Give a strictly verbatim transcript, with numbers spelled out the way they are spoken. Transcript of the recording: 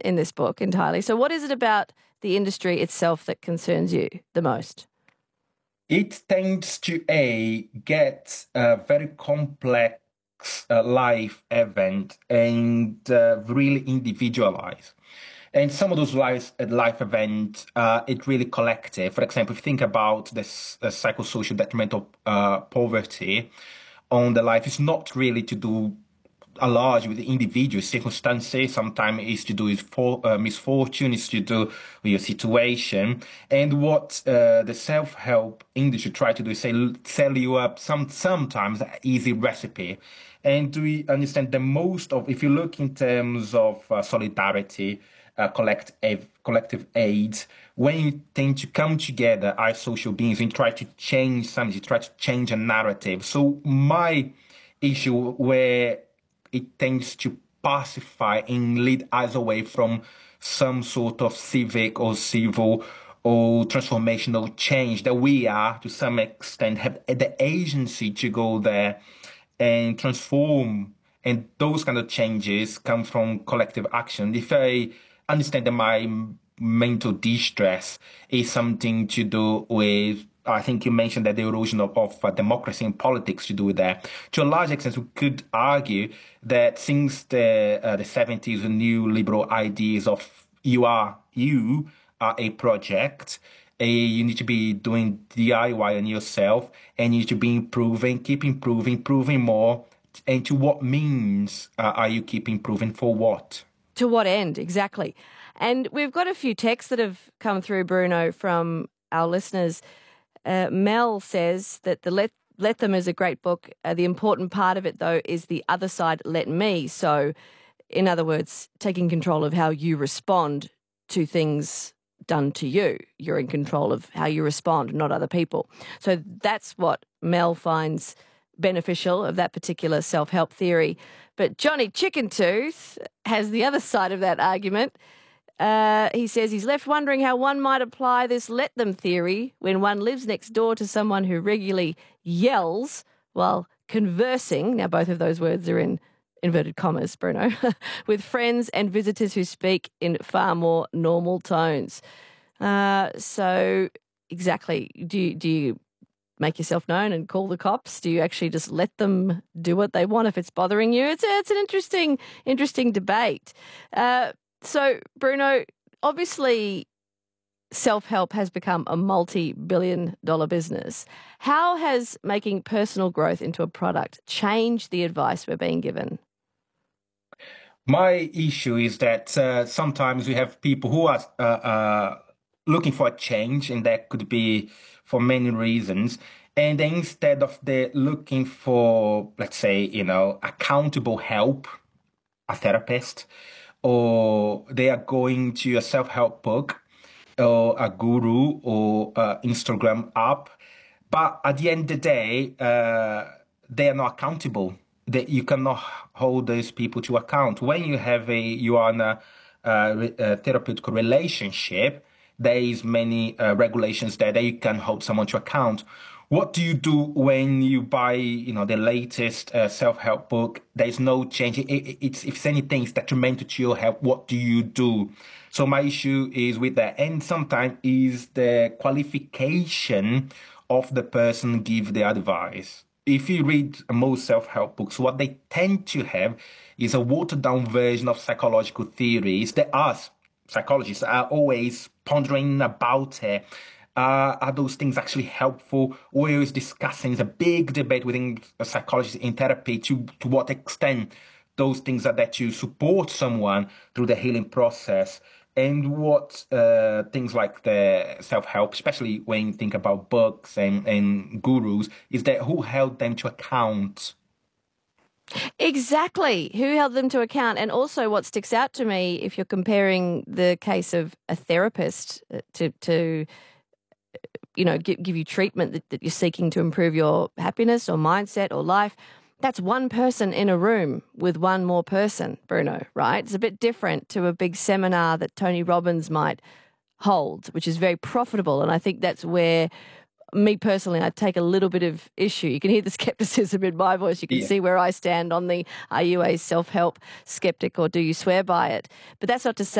in this book entirely. So what is it about the industry itself that concerns you the most? It tends to a get a very complex uh, life event and uh, really individualized. And some of those life, life events, uh, it really collective. For example, if you think about this uh, psychosocial detrimental uh, poverty on the life, it's not really to do a lot with the individual circumstances. Sometimes it's to do with for, uh, misfortune, it's to do with your situation. And what uh, the self-help industry try to do is say, sell you up some sometimes an easy recipe. And we understand the most of, if you look in terms of uh, solidarity, uh, collective, collective aid, when you tend to come together as social beings and try to change something, you try to change a narrative. So my issue where it tends to pacify and lead us away from some sort of civic or civil or transformational change that we are, to some extent, have the agency to go there and transform. And those kind of changes come from collective action. If I understand that my mental distress is something to do with, I think you mentioned that the erosion of, of uh, democracy and politics to do with that. To a large extent, we could argue that since the uh, the seventies, the new liberal ideas of you are you are a project, a, you need to be doing D I Y on yourself, and you need to be improving, keep improving, improving more. And to what means uh, are you keep improving for what? To what end, exactly. And we've got a few texts that have come through, Bruno, from our listeners. Uh, Mel says that the Let Let Them is a great book. Uh, the important part of it, though, is the other side, Let Me. So, in other words, taking control of how you respond to things done to you. You're in control of how you respond, not other people. So that's what Mel finds beneficial of that particular self-help theory. But Johnny Chickentooth has the other side of that argument. Uh, he says he's left wondering how one might apply this let them theory when one lives next door to someone who regularly yells while conversing. Now, both of those words are in inverted commas, Bruno, with friends and visitors who speak in far more normal tones. Uh, so exactly, do you, do you make yourself known and call the cops? Do you actually just let them do what they want if it's bothering you? It's, a, it's an interesting, interesting debate. Uh, So, Bruno, obviously self-help has become a multi-billion dollar business. How has making personal growth into a product changed the advice we're being given? My issue is that uh, sometimes we have people who are uh, uh, looking for a change, and that could be for many reasons. And instead of they looking for, let's say, you know, accountable help, a therapist, or they are going to a self-help book or a guru or a Instagram app. But at the end of the day, uh, they are not accountable. That you cannot hold those people to account. When you have a, you are in a, a, a therapeutic relationship, there is many uh, regulations there that you can hold someone to account. What do you do when you buy, you know, the latest uh, self-help book? There's no change. It, it, it's, if anything, it's detrimental to your health. What do you do? So my issue is with that. And sometimes is the qualification of the person give the advice. If you read most self-help books, what they tend to have is a watered-down version of psychological theories that us psychologists are always pondering about it. Uh, are those things actually helpful? We're always discussing, it's a big debate within psychology in therapy to, to what extent those things are there to support someone through the healing process. And what uh, things like the self-help, especially when you think about books and, and gurus, is that who held them to account? Exactly. Who held them to account? And also what sticks out to me, if you're comparing the case of a therapist to, to you know, give, give you treatment that, that you're seeking to improve your happiness or mindset or life, that's one person in a room with one more person, Bruno, right? It's a bit different to a big seminar that Tony Robbins might hold, which is very profitable. And I think that's where, me personally, I take a little bit of issue. You can hear the skepticism in my voice. You can yeah. see where I stand on the, are you a self-help skeptic or do you swear by it? But that's not to say